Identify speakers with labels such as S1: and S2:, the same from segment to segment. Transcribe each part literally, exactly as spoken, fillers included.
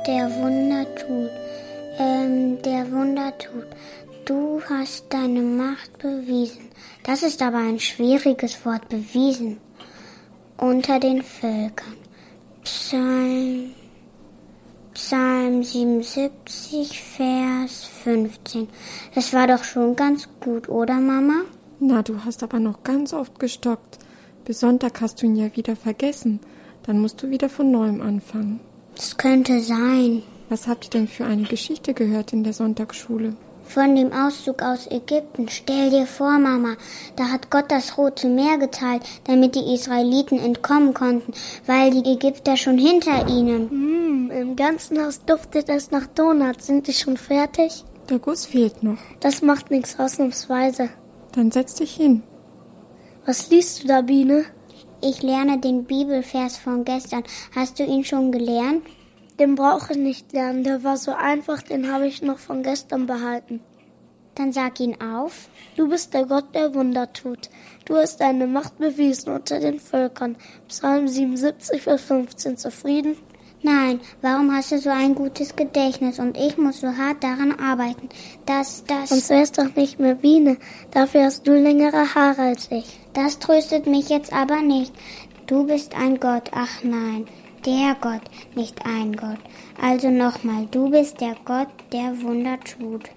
S1: der Wunder tut. Ähm, der Wunder tut. Du hast deine Macht bewiesen. Das ist aber ein schwieriges Wort, bewiesen. Unter den Völkern. Psalm, Psalm siebenundsiebzig, Vers fünfzehn. Das war doch schon ganz gut, oder Mama?
S2: Na, du hast aber noch ganz oft gestockt. Bis Sonntag hast du ihn ja wieder vergessen. Dann musst du wieder von neuem anfangen.
S1: Das könnte sein.
S2: Was habt ihr denn für eine Geschichte gehört in der Sonntagsschule?
S1: Von dem Auszug aus Ägypten. Stell dir vor, Mama, da hat Gott das Rote Meer geteilt, damit die Israeliten entkommen konnten, weil die Ägypter schon hinter ihnen.
S3: Mm, im ganzen Haus duftet es nach Donuts. Sind die schon fertig?
S2: Der Guss fehlt noch.
S3: Das macht nichts, ausnahmsweise.
S2: Dann setz dich hin.
S3: Was liest du da, Biene?
S1: Ich lerne den Bibelvers von gestern. Hast du ihn schon gelernt?
S3: Den brauche ich nicht lernen, der war so einfach, den habe ich noch von gestern behalten.
S1: Dann sag ihn auf.
S3: Du bist der Gott, der Wunder tut. Du hast deine Macht bewiesen unter den Völkern. Psalm siebenundsiebzig, Vers fünfzehn. Zufrieden?
S1: Nein, warum hast du so ein gutes Gedächtnis und ich muss so hart daran arbeiten, dass das...
S3: Sonst wärst doch nicht mehr Biene. Dafür hast du längere Haare als ich.
S1: Das tröstet mich jetzt aber nicht. Du bist ein Gott, ach nein. Der Gott, nicht ein Gott. Also nochmal, du bist der Gott, der Wunder tut.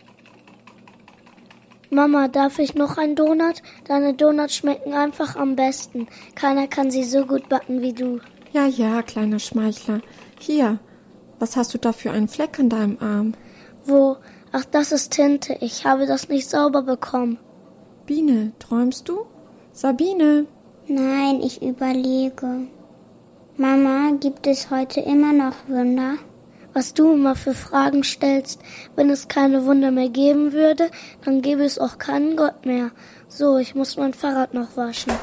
S3: Mama, darf ich noch einen Donut? Deine Donuts schmecken einfach am besten. Keiner kann sie so gut backen wie du.
S2: Ja, ja, kleiner Schmeichler. Hier, was hast du da für einen Fleck an deinem Arm?
S3: Wo? Ach, das ist Tinte. Ich habe das nicht sauber bekommen.
S2: Biene, träumst du? Sabine?
S1: Nein, ich überlege. Mama, gibt es heute immer noch Wunder?
S3: Was du immer für Fragen stellst. Wenn es keine Wunder mehr geben würde, dann gäbe es auch keinen Gott mehr. So, ich muss mein Fahrrad noch waschen.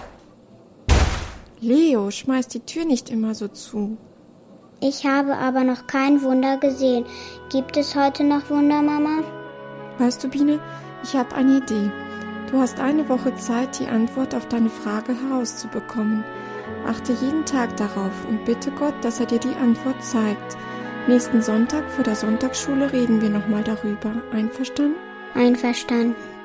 S2: Leo, schmeiß die Tür nicht immer so zu.
S1: Ich habe aber noch kein Wunder gesehen. Gibt es heute noch Wunder, Mama?
S2: Weißt du, Biene, ich habe eine Idee. Du hast eine Woche Zeit, die Antwort auf deine Frage herauszubekommen. Achte jeden Tag darauf und bitte Gott, dass er dir die Antwort zeigt. Nächsten Sonntag vor der Sonntagsschule reden wir nochmal darüber. Einverstanden?
S1: Einverstanden.